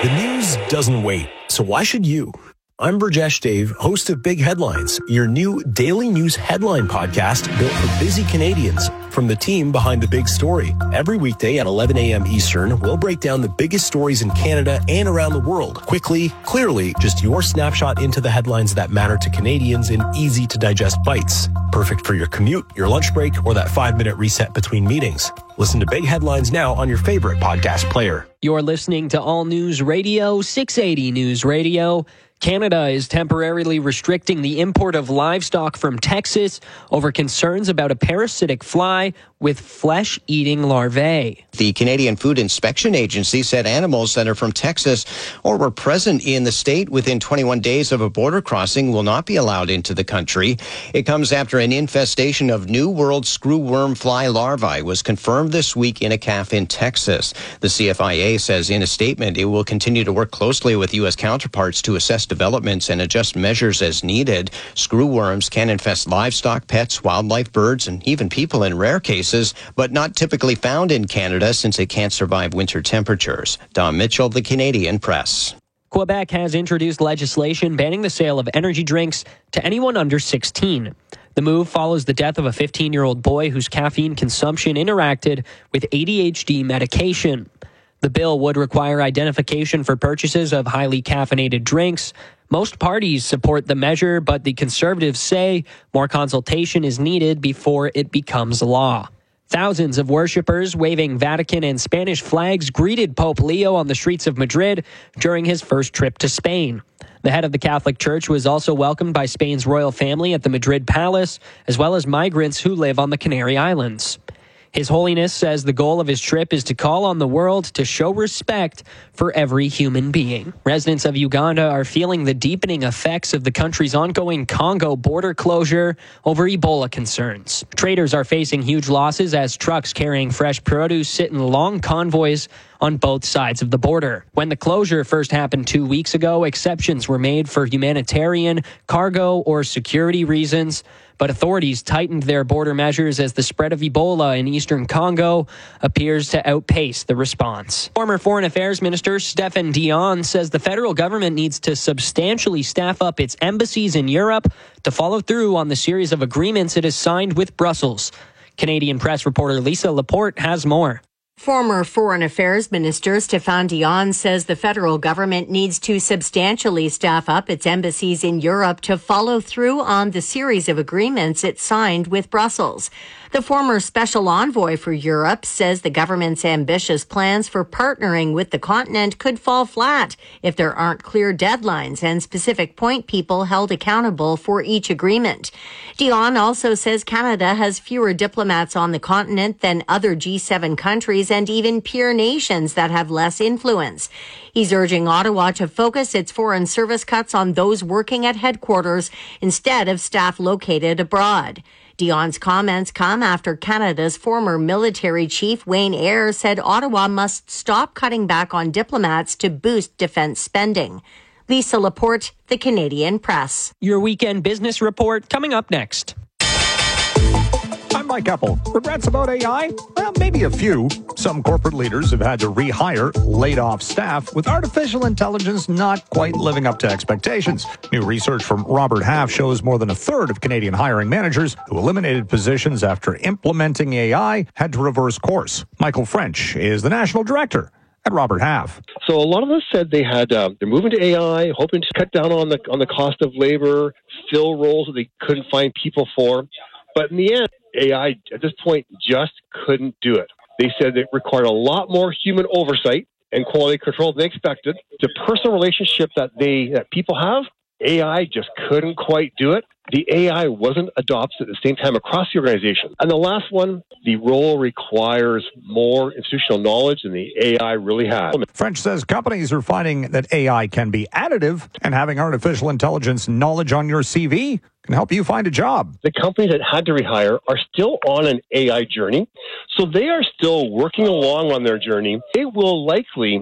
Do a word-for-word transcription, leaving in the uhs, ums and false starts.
The news doesn't wait, so why should you? I'm Burjesh Dave, host of Big Headlines, your new daily news headline podcast built for busy Canadians from the team behind the big story. Every weekday at eleven a.m. Eastern, we'll break down the biggest stories in Canada and around the world. Quickly, clearly, just your snapshot into the headlines that matter to Canadians in easy-to-digest bites. Perfect for your commute, your lunch break, or that five-minute reset between meetings. Listen to Big Headlines now on your favorite podcast player. You're listening to All News Radio, six eighty News Radio. Canada is temporarily restricting the import of livestock from Texas over concerns about a parasitic fly with flesh-eating larvae. The Canadian Food Inspection Agency said animals that are from Texas or were present in the state within twenty-one days of a border crossing will not be allowed into the country. It comes after an infestation of New World screwworm fly larvae was confirmed this week in a calf in Texas. The C F I A says in a statement it will continue to work closely with U S counterparts to assess developments and adjust measures as needed. Screwworms can infest livestock, pets, wildlife, birds, and even people in rare cases, but not typically found in Canada since it can't survive winter temperatures. Don Mitchell, The Canadian Press. Quebec has introduced legislation banning the sale of energy drinks to anyone under sixteen. The move follows the death of a fifteen-year-old boy whose caffeine consumption interacted with A D H D medication. The bill would require identification for purchases of highly caffeinated drinks. Most parties support the measure, but the Conservatives say more consultation is needed before it becomes law. Thousands of worshippers waving Vatican and Spanish flags greeted Pope Leo on the streets of Madrid during his first trip to Spain. The head of the Catholic Church was also welcomed by Spain's royal family at the Madrid Palace, as well as migrants who live on the Canary Islands. His Holiness says the goal of his trip is to call on the world to show respect for every human being. Residents of Uganda are feeling the deepening effects of the country's ongoing Congo border closure over Ebola concerns. Traders are facing huge losses as trucks carrying fresh produce sit in long convoys on both sides of the border. When the closure first happened two weeks ago, exceptions were made for humanitarian, cargo, or security reasons. But authorities tightened their border measures as the spread of Ebola in eastern Congo appears to outpace the response. Former Foreign Affairs Minister Stéphane Dion says the federal government needs to substantially staff up its embassies in Europe to follow through on the series of agreements it has signed with Brussels. Canadian Press reporter Lisa Laporte has more. Former Foreign Affairs Minister Stéphane Dion says the federal government needs to substantially staff up its embassies in Europe to follow through on the series of agreements it signed with Brussels. The former special envoy for Europe says the government's ambitious plans for partnering with the continent could fall flat if there aren't clear deadlines and specific point people held accountable for each agreement. Dion also says Canada has fewer diplomats on the continent than other G seven countries and even peer nations that have less influence. He's urging Ottawa to focus its foreign service cuts on those working at headquarters instead of staff located abroad. Dion's comments come after Canada's former military chief, Wayne Eyre, said Ottawa must stop cutting back on diplomats to boost defense spending. Lisa Laporte, The Canadian Press. Your weekend business report coming up next. I'm Mike Epple. Regrets about A I? Well, maybe a few. Some corporate leaders have had to rehire laid off staff, with artificial intelligence not quite living up to expectations. New research from Robert Half shows more than a third of Canadian hiring managers who eliminated positions after implementing A I had to reverse course. Michael French is the national director at Robert Half. So a lot of us said they had uh, they're moving to A I, hoping to cut down on the on the cost of labor, fill roles that they couldn't find people for. But in the end, A I at this point just couldn't do it. They said it required a lot more human oversight and quality control than they expected. The personal relationship that they that people have, A I just couldn't quite do it. The A I wasn't adopted at the same time across the organization. And the last one, the role requires more institutional knowledge than the A I really has. French says companies are finding that A I can be additive, and having artificial intelligence knowledge on your C V can help you find a job. The companies that had to rehire are still on an A I journey, so they are still working along on their journey. They will likely